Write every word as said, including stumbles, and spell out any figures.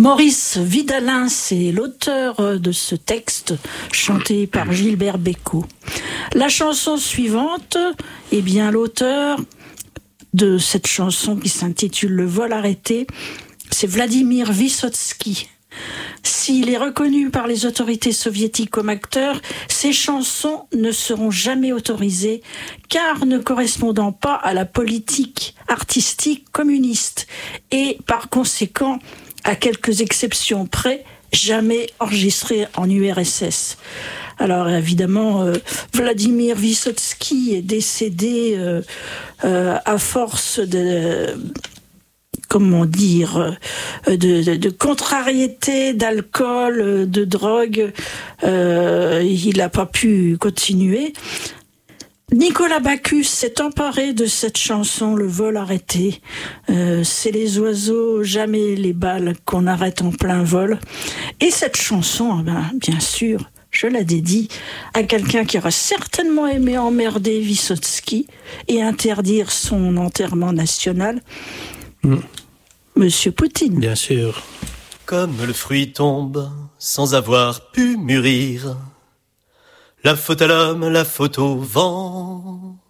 Maurice Vidalin, c'est l'auteur de ce texte chanté par Gilbert Bécaud. La chanson suivante, eh bien l'auteur de cette chanson qui s'intitule Le vol arrêté, c'est Vladimir Vysotsky. S'il est reconnu par les autorités soviétiques comme acteur, ses chansons ne seront jamais autorisées car ne correspondant pas à la politique artistique communiste et par conséquent, à quelques exceptions près, jamais enregistrées en U R S S. Alors évidemment, euh, Vladimir Vysotsky est décédé euh, euh, à force de... comment dire, de, de, de contrariété, d'alcool, de drogue. Euh, il n'a pas pu continuer. Nicolas Bacchus s'est emparé de cette chanson, Le vol arrêté. Euh, c'est les oiseaux, jamais les balles qu'on arrête en plein vol. Et cette chanson, ben, bien sûr, je la dédie à quelqu'un qui aura certainement aimé emmerder Vysotsky et interdire son enterrement national. Mmh. Monsieur Poutine. Bien sûr. Comme le fruit tombe sans avoir pu mûrir, la faute à l'homme, la faute au vent.